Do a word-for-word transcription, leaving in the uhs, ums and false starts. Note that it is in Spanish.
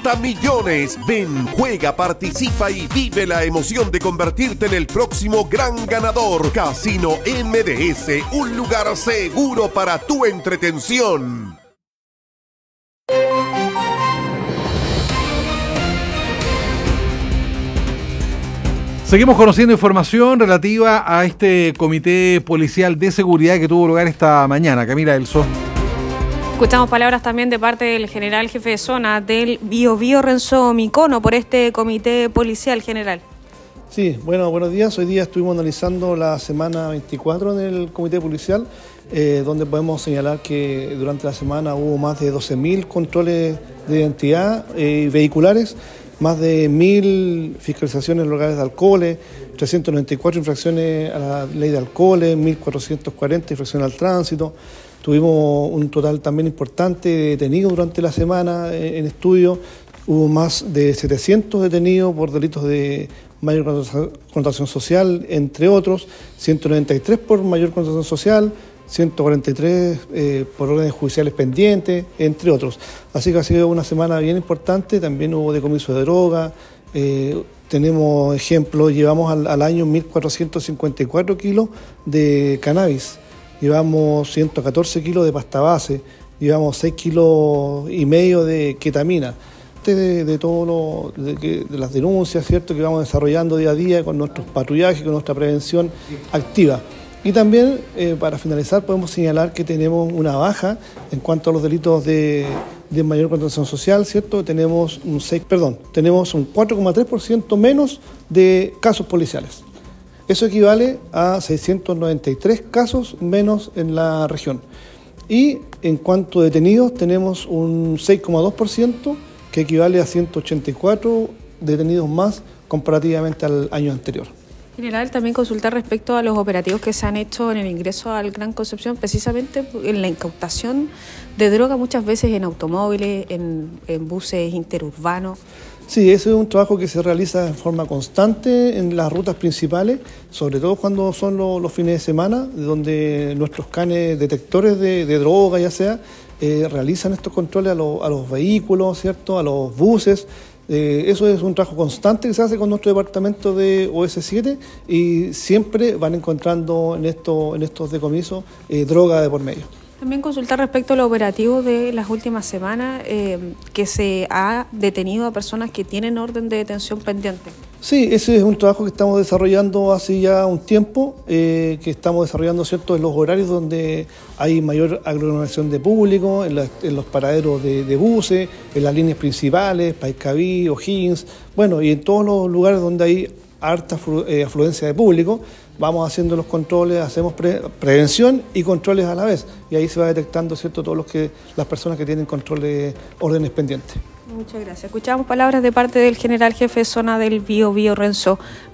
cincuenta millones. Ven, juega, participa y vive la emoción de convertirte en el próximo gran ganador. Casino M D S, un lugar seguro para tu entretención. Seguimos conociendo información relativa a este comité policial de seguridad que tuvo lugar esta mañana. Camila Elso. Escuchamos palabras también de parte del general jefe de zona del Biobío, Renzo Micono, por este comité policial general. Sí, bueno, buenos días. Hoy día estuvimos analizando la semana veinticuatro del comité policial, eh, donde podemos señalar que durante la semana hubo más de doce mil controles de identidad eh, vehiculares, más de mil fiscalizaciones en lugares de alcoholes, trescientas noventa y cuatro infracciones a la ley de alcoholes, mil cuatrocientas cuarenta infracciones al tránsito. Tuvimos un total también importante de detenidos durante la semana en estudio. Hubo más de setecientos detenidos por delitos de mayor connotación social, entre otros, ciento noventa y tres por mayor connotación social, ciento cuarenta y tres eh, por órdenes judiciales pendientes, entre otros. Así que ha sido una semana bien importante. También hubo decomiso de droga. Eh, tenemos ejemplos, llevamos al, al año mil cuatrocientos cincuenta y cuatro kilos de cannabis, llevamos ciento catorce kilos de pasta base, llevamos seis kilos y medio de ketamina. De, de todo lo, de, de las denuncias, ¿cierto?, que vamos desarrollando día a día con nuestros patrullajes, con nuestra prevención activa. Y también, eh, para finalizar, podemos señalar que tenemos una baja en cuanto a los delitos de, de mayor connotación social, ¿cierto? Tenemos un seis, perdón, tenemos un cuatro coma tres por ciento menos de casos policiales. Eso equivale a seiscientos noventa y tres casos menos en la región. Y en cuanto a detenidos, tenemos un seis coma dos por ciento, que equivale a ciento ochenta y cuatro detenidos más comparativamente al año anterior. General, también consultar respecto a los operativos que se han hecho en el ingreso al Gran Concepción, precisamente en la incautación de droga, muchas veces en automóviles, en, en buses interurbanos. Sí, ese es un trabajo que se realiza en forma constante en las rutas principales, sobre todo cuando son los, los fines de semana, donde nuestros canes detectores de, de droga, ya sea, eh, realizan estos controles a, lo, a los vehículos, ¿cierto?, a los buses. Eh, eso es un trabajo constante que se hace con nuestro departamento de O S siete y siempre van encontrando en, esto, en estos decomisos eh, droga de por medio. También consultar respecto al operativo de las últimas semanas, eh, que se ha detenido a personas que tienen orden de detención pendiente. Sí, ese es un trabajo que estamos desarrollando hace ya un tiempo, eh, que estamos desarrollando, ¿cierto?, en los horarios donde hay mayor aglomeración de público, en, la, en los paraderos de, de buses, en las líneas principales, Paiscaví, O'Higgins, bueno, y en todos los lugares donde hay harta eh, afluencia de público. Vamos haciendo los controles, hacemos pre prevención y controles a la vez. Y ahí se va detectando, ¿cierto?, todos los que las personas que tienen controles, órdenes pendientes. Muchas gracias. Escuchamos palabras de parte del general jefe de zona del Biobío, Renzo